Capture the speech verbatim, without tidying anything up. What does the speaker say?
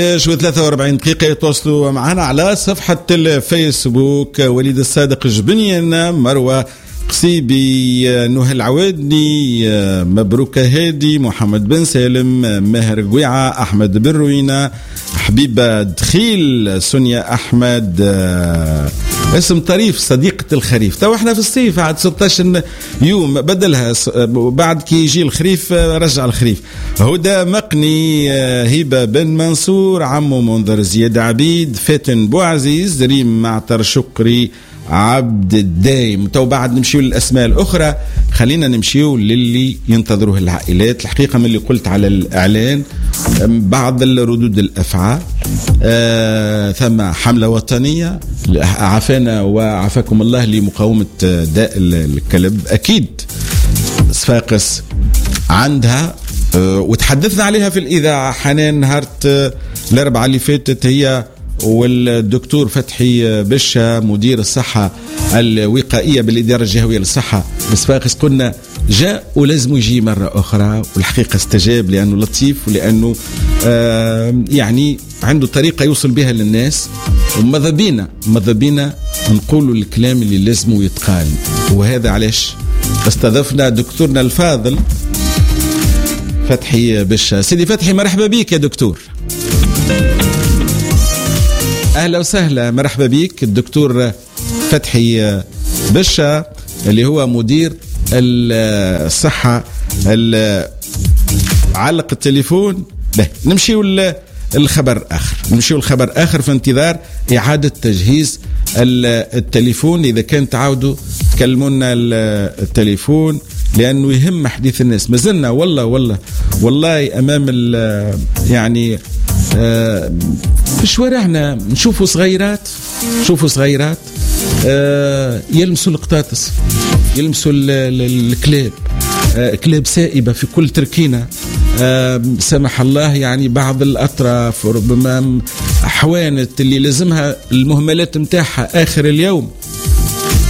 شو ثلاثة وأربعين دقيقة يتواصلوا معنا على صفحة الفيسبوك. وليد الصادق جبنيان، مروة قصيبي، نهى العوادني، مبروك هادي، محمد بن سالم، ماهر قويعة، أحمد بن روينة، حبيبة دخيل، سونيا أحمد، اسم طريف، صديقة الخريف. تو احنا في الصيف عاد ستة عشر يوم بدلها، بعد كي يجي الخريف رجع الخريف. هدى مقني، هبة بن منصور، عمو منذر، زياد عبيد، فاتن بوعزيز، ريم معطر، شكري عبد الدايم. تو بعد نمشيو للأسماء الأخرى، خلينا نمشيو للي ينتظروه العائلات. الحقيقة من اللي قلت على الإعلان بعض الردود الأفعال، آه ثم حملة وطنية عافانا وعافاكم الله لمقاومة داء الكلب. أكيد صفاقس عندها آه وتحدثنا عليها في الإذاعة. حنان نهارت آه الأربعة اللي فاتت هي والدكتور فتحي بشا مدير الصحة الوقائية بالإدارة الجهوية للصحة بصفاقس، قلنا جاء ولازم يجي مرة أخرى، والحقيقة استجاب لأنه لطيف ولأنه آه يعني عنده طريقة يوصل بها للناس. وماذا بينا ماذا بينا نقولوا الكلام اللي لازم يتقال، وهذا علاش استضفنا دكتورنا الفاضل فتحي بشا. سيدي فتحي، مرحبا بيك يا دكتور. أهلا وسهلا، مرحبا بك الدكتور فتحي بشا اللي هو مدير الصحة. علق التليفون. نمشي الخبر آخر نمشي الخبر آخر في انتظار إعادة تجهيز التليفون. إذا كان تعودوا تكلمونا التليفون لأنه يهم حديث الناس. ما زلنا والله والله والله أمام يعني آه في شوارعنا نشوفوا صغيرات نشوفوا صغيرات آه يلمسوا القطاطس، يلمسوا الكلاب، آه كلاب سائبة في كل تركينة، آه سمح الله. يعني بعض الأطراف ربما حوانت اللي لازمها المهملات متاعها آخر اليوم